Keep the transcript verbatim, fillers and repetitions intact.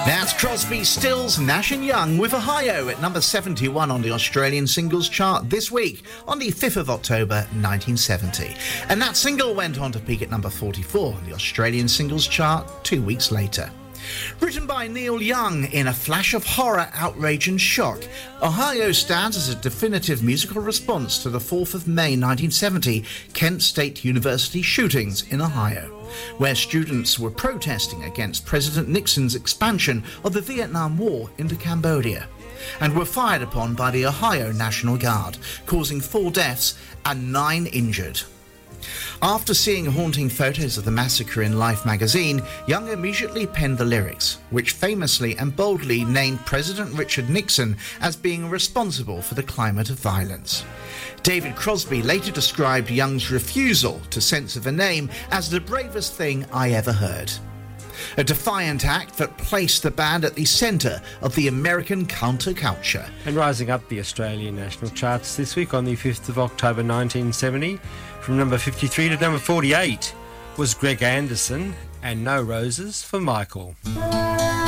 That's Crosby, Stills, Nash and Young with Ohio at number seventy-one on the Australian singles chart this week on the fifth of October nineteen seventy. And that single went on to peak at number forty-four on the Australian singles chart two weeks later. Written by Neil Young in a flash of horror, outrage and shock, Ohio stands as a definitive musical response to the fourth of May nineteen seventy Kent State University shootings in Ohio, where students were protesting against President Nixon's expansion of the Vietnam War into Cambodia, and were fired upon by the Ohio National Guard, causing four deaths and nine injured. After seeing haunting photos of the massacre in Life magazine, Young immediately penned the lyrics, which famously and boldly named President Richard Nixon as being responsible for the climate of violence. David Crosby later described Young's refusal to censor the name as the bravest thing I ever heard. A defiant act that placed the band at the centre of the American counterculture. And rising up the Australian national charts this week on the fifth of October nineteen seventy, from number fifty-three to number forty-eight, was Greg Anderson and No Roses for Michael.